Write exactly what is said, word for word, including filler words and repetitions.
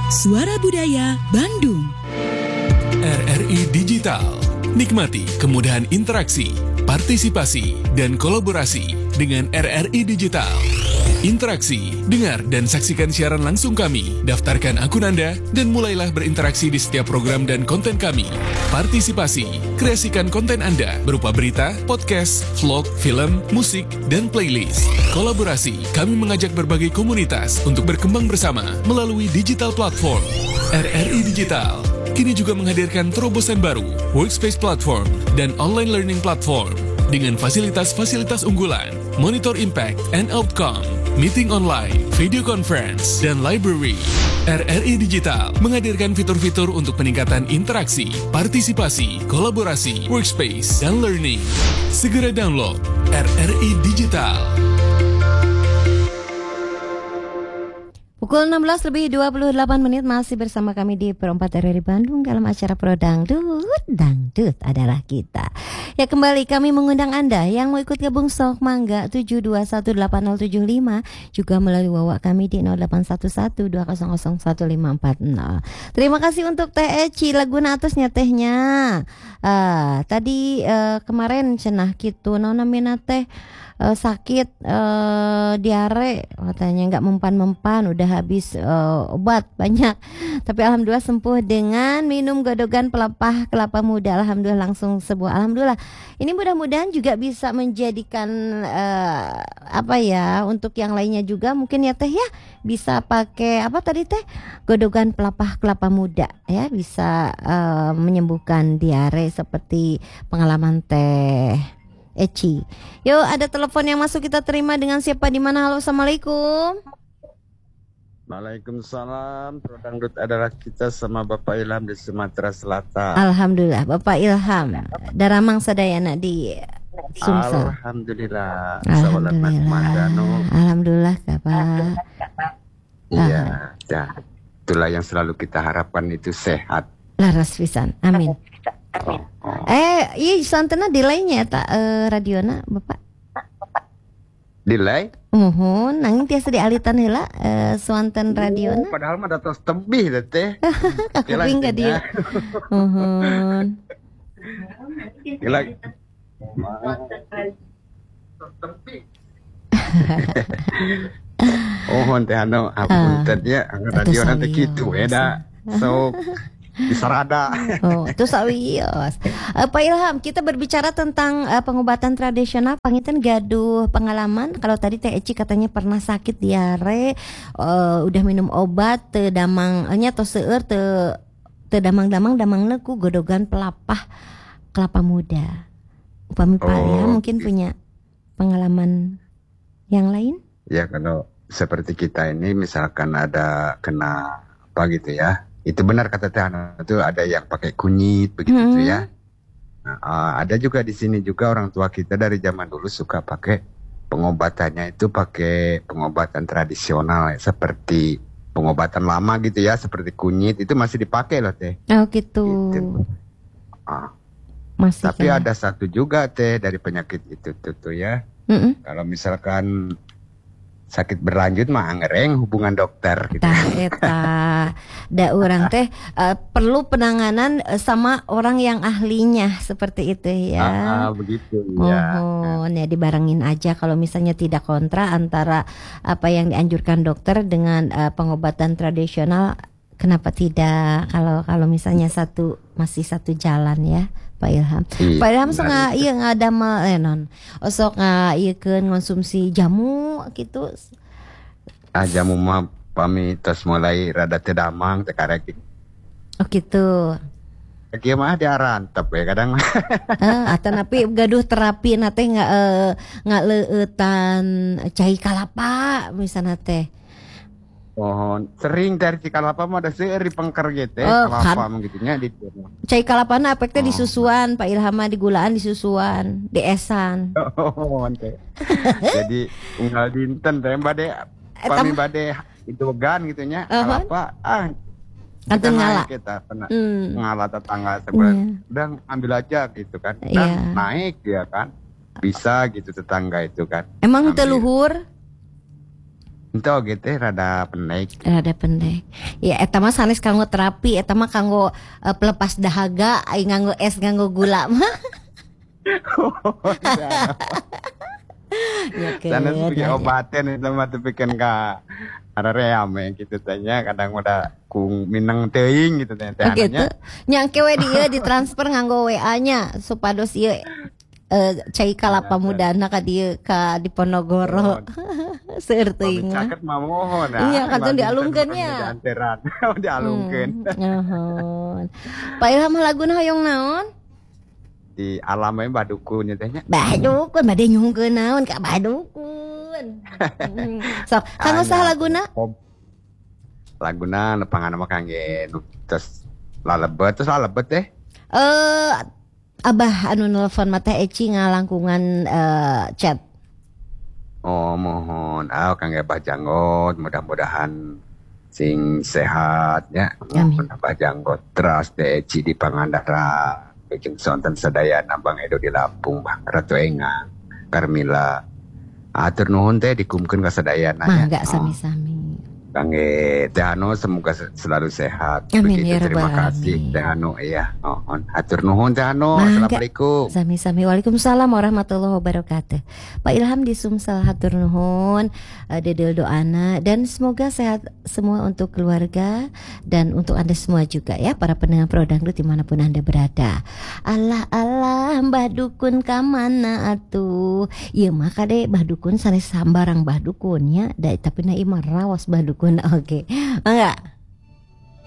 Suara Budaya Bandung. R R I Digital. Nikmati kemudahan interaksi, partisipasi, dan kolaborasi dengan R R I Digital. Interaksi, dengar dan saksikan siaran langsung kami, daftarkan akun Anda, dan mulailah berinteraksi di setiap program dan konten kami. Partisipasi, kreasikan konten Anda berupa berita, podcast, vlog, film, musik, dan playlist. Kolaborasi, kami mengajak berbagai komunitas untuk berkembang bersama melalui digital platform. R R I Digital kini juga menghadirkan terobosan baru, workspace platform, dan online learning platform dengan fasilitas-fasilitas unggulan, monitor impact and outcome, meeting online, video conference, dan library. R R I Digital menghadirkan fitur-fitur untuk peningkatan interaksi, partisipasi, kolaborasi, workspace, dan learning. Segera download R R I Digital. Pukul enam belas lebih dua puluh delapan menit masih bersama kami di Pro empat R R I Bandung dalam acara Pro Dangdut. Dangdut adalah kita. Ya, kembali kami mengundang Anda yang mau ikut gabung sok mangga tujuh dua satu delapan nol tujuh lima juga melalui WhatsApp kami di nol delapan satu satu dua nol nol satu lima empat nol. Terima kasih untuk Teh Eci laguna atasnya tehnya. Uh, tadi uh, kemarin cenah kitu naon namina teh Uh, sakit uh, diare katanya nggak mempan-mempan udah habis uh, obat banyak tapi alhamdulillah sembuh dengan minum godogan pelepah kelapa muda. Alhamdulillah langsung sembuh, alhamdulillah. Ini mudah-mudahan juga bisa menjadikan uh, apa ya untuk yang lainnya juga mungkin ya teh ya bisa pakai apa tadi teh godogan pelepah kelapa muda ya bisa uh, menyembuhkan diare seperti pengalaman teh Eci. Yuk, ada telepon yang masuk, kita terima dengan siapa di mana? Halo, assalamualaikum. Waalaikumsalam. Pro Dangdut adalah kita sama Bapak Ilham di Sumatera Selatan. Alhamdulillah, Bapak Ilham Daramang Sadayana di Sumsel. Alhamdulillah. Alhamdulillah. Alhamdulillah, Bapak. Iya, ya. Itulah yang selalu kita harapkan itu sehat. Laras pisan. Amin. Oh, oh. Eh, iya santena delay-nya tak uh, radiona Bapak. Delay? Muhun, nanging tiasa dialitan heula uh, swanten radiona. Oh, padahal mah datos tembih da teh. Kakuping ka dia. Muhun. Gila. Oh, teh anu apunten ya, radiona teh kitu we da. So disarada. Oh, itu sawios. Uh, Pak Ilham, kita berbicara tentang uh, pengobatan tradisional. Panginten gaduh pengalaman. Kalau tadi Teh Eci katanya pernah sakit diare, uh, udah minum obat, teu damangnya atau seueur teu teu damang-damang damangna ku godogan pelapah kelapa muda. Upami Pak Ilham mungkin punya pengalaman yang lain? Ya, kalau seperti kita ini misalkan ada kena apa gitu ya. Itu benar kata Teh Ana, itu ada yang pakai kunyit begitu hmm. ya. Nah, uh, ada juga di sini juga orang tua kita dari zaman dulu suka pakai pengobatannya itu pakai pengobatan tradisional ya, seperti pengobatan lama gitu ya, seperti kunyit itu masih dipakai loh Teh. Oh gitu. gitu. Uh, masih tapi ya. Ada satu juga Teh dari penyakit itu tuh, tuh ya. Mm-mm. Kalau misalkan sakit berlanjut mah ngereng hubungan dokter gitu. Tah eta da urang teh uh, perlu penanganan uh, sama orang yang ahlinya seperti itu ya. Ah, ah begitu ya. Mohon ya dibarengin aja kalau misalnya tidak kontra antara apa yang dianjurkan dokter dengan uh, pengobatan tradisional, kenapa tidak kalau kalau misalnya satu masih satu jalan ya. Pak Ilham, iya, Pak Ilham sok nggak iya nggak ada mal eh non, sok nggak iya kan konsumsi jamu gitu. Ah jamu mah pami tos mulai rada teu damang teu karek. Oh gitu. Kieu mah diarantep ya kadang. Eh, atau napi gaduh terapi nate nggak eh, nggak leueutan cai kalapa misalnya teh. Oh, sering dari cikalapa mah ada seueur di pengker gitu oh, kalapa kan. Gitunya di cai kalapana efeknya oh. di susuan Pak Ilham mah di gulaan di susuan di esan. Oh, teh. Jadi unggal dinten teh bade pami bade itu gan gitunya uh-huh. kalapa ah Antun ngala kita pernah hmm. ngala tetangga sebelah yeah. udah ambil aja gitu kan dan yeah. naik dia kan bisa gitu tetangga itu kan emang teu luhur. Itu gitu rada pendek. Rada pendek. Ya eta mah sanes kanggo terapi, eta mah kanggo uh, pelepas dahaga, ai nganggo es nganggo gula mah. Ya Sana sebagai ya. obaten itu mah tepikeun ka araream ya gitu tanya kadang udah kung minang teuing gitu teh Oh gitu. ananya. Nyangke we dieu ditransfer nganggo W A-nya supados ieu eh cai kalapa mudana ka dieu ka Diponegoro. Seueur teuing mah. Caket mah mohon. Iya, kan tuh dialungkeun nya. Dianteran. Dialungkeun. Hmm, nyohon. Pak Ilham laguna hoyong naon? Di alam we badukun teh nya. Badukun bade nyungkeun naon ka badukun. Hmm. Sok, kanggo saha laguna? Laguna nepangan mah kangge nu tos lalebet tos lalebet teh. Eh Abah anu nelpon mah teh Eci ngalangkungan eh, chat. Oh mohon, ah kangge Abah Janggot, mudah-mudahan sing sehat ya. Amin. Mohon Abah Janggot teras teh Eci di Pangandaran. Bikin sonten sadayana Bang Edo di Lampung, Bang Ratu Engang, Carmila. Atur nuhun teh dikumkeun ka sadayana nya. Mangga sami-sami. Kangge Teh Anu semoga se- selalu sehat. Amin, Begitu, ya terima Rabbal kasih Alamin. Teh Anu iya. Mohon atur nuhun Teh Anu. Mangga. Assalamualaikum. Sami-sami. Waalaikumsalam warahmatullahi wabarakatuh. Pak Ilham di Sumsel hatur nuhun, uh, dedel doana dan semoga sehat semua untuk keluarga dan untuk Anda semua juga ya para pendengar Pro Dangdut dimanapun Anda berada. Allah Allah Mbah Dukun ka mana atuh? Ieu mah kade Mbah Dukun sanes sambarang Mbah Dukunnya da tapi na imah raos Mbah Dukun. Oke. Mangga.